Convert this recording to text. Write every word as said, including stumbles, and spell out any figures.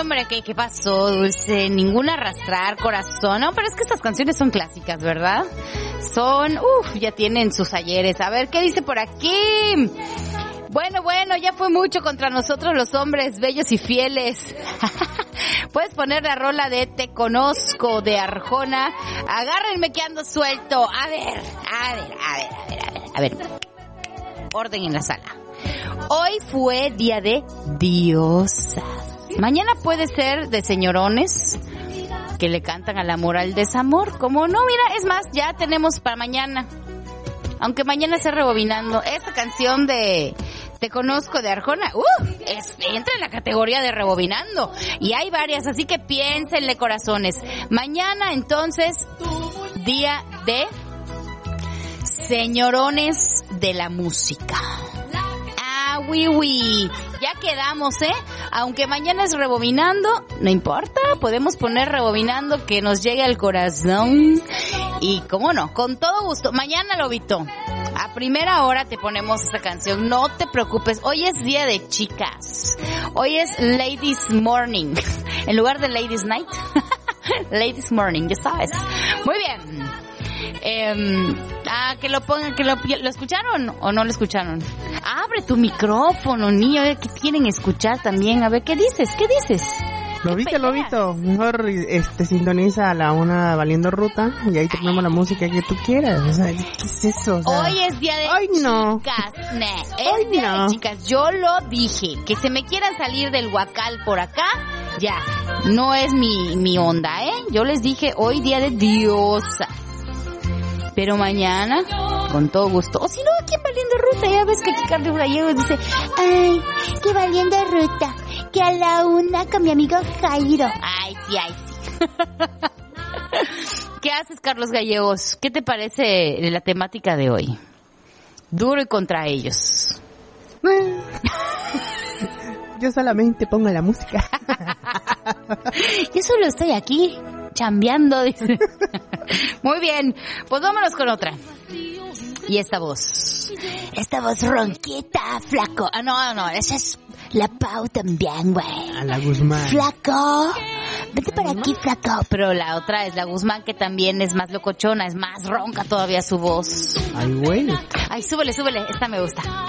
no, hombre, ¿qué, ¿qué pasó, Dulce? Ninguna arrastrar, corazón. No, pero es que estas canciones son clásicas, ¿verdad? Son, uff, ya tienen sus ayeres. A ver, ¿qué dice por aquí? Bueno, bueno, ya fue mucho contra nosotros los hombres bellos y fieles. Puedes poner la rola de Te Conozco de Arjona. Agárrenme que ando suelto. A ver, a ver, a ver, a ver, a ver, a ver. Orden en la sala. Hoy fue día de diosas. Mañana puede ser de señorones que le cantan al amor, al desamor. Como no, mira, es más, ya tenemos para mañana. Aunque mañana esté rebobinando esta canción de Te Conozco de Arjona, uh, es, entra en la categoría de rebobinando. Y hay varias, así que piénsenle, corazones. Mañana, entonces, día de señorones de la música. Ah, oui, oui. Ya quedamos, ¿eh? Aunque mañana es rebobinando, no importa, podemos poner rebobinando que nos llegue al corazón. Y cómo no, con todo gusto. Mañana, Lobito, a primera hora te ponemos esta canción. No te preocupes, hoy es día de chicas. Hoy es Ladies Morning. En lugar de Ladies Night, Ladies Morning, ya sabes. Muy bien. Eh, ah, que lo pongan, que lo, ¿lo escucharon o no lo escucharon? Abre tu micrófono, niño, que quieren escuchar también. A ver, ¿qué dices? ¿Qué dices? Lobito, Lobito, mejor este sintoniza a la una Valiendo Ruta y ahí te ponemos la música que tú quieras. O sea, ¿qué es eso? O sea, hoy es día de ay, no. chicas, nah, es Ay, día no. de chicas. Yo lo dije, que se me quieran salir del huacal por acá, ya, no es mi, mi onda, ¿eh? Yo les dije, hoy día de diosa. Pero mañana, con todo gusto. O si no, aquí en Valiendo Ruta, ya ves que aquí Carlos Gallegos dice, ay, que Valiendo Ruta, que a la una con mi amigo Jairo. Ay, sí, ay, sí. ¿Qué haces, Carlos Gallegos? ¿Qué te parece la temática de hoy? Duro y contra ellos. Yo solamente pongo la música. Yo solo estoy aquí chambeando, dice. Muy bien, pues vámonos con otra. Y esta voz, esta voz ronquita, flaco. Ah, no, no, esa es la Pau también, güey. A la Guzmán. Flaco, vete para aquí, flaco. Pero la otra es la Guzmán, que también es más locochona, es más ronca todavía su voz. Ay, güey. Ay, súbele, súbele, esta me gusta.